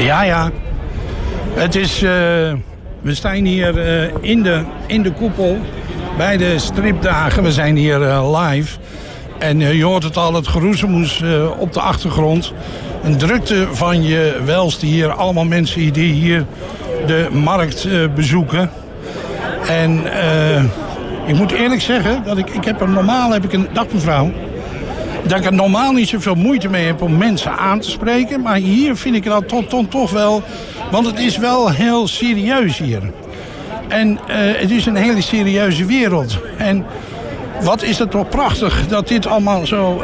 Ja. Het is... we staan hier in de koepel bij de stripdagen. We zijn hier live. En je hoort het al, het geroezemoes op de achtergrond. Een drukte van je welste hier. Allemaal mensen die hier de markt bezoeken. En ik moet eerlijk zeggen dat ik heb een... Dag mevrouw. Dat ik er normaal niet zoveel moeite mee heb om mensen aan te spreken. Maar hier vind ik dat toch wel... Want het is wel heel serieus hier. En het is een hele serieuze wereld. En wat is het toch prachtig dat dit allemaal zo...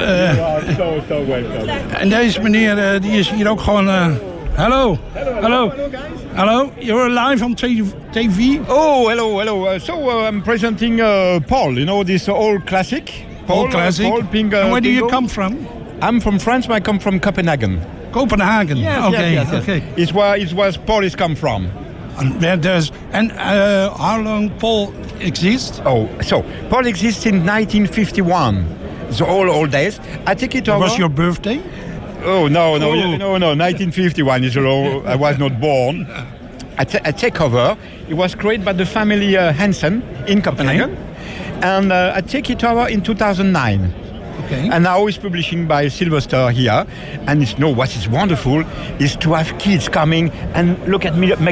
En deze meneer die is hier ook gewoon... Hallo. Hallo, you're live on TV? Oh, hello. So I'm presenting Paul, you know, this old classic. Paul classic. Paul Ping, and where do you Bingo. come from? I'm from France, but I come from Copenhagen. Copenhagen. Yes. Okay. It's where Paul is come from. And how long Paul exists? Oh, so Paul exists in 1951. The old days. I take it over. Was your birthday? Oh, no, 1951 is old. I was not born. I take over. It was created by the family Hansen in Copenhagen. Okay. And I take it over in 2009. Okay. And now it's publishing by Silver Star here. And what is wonderful is to have kids coming and look at me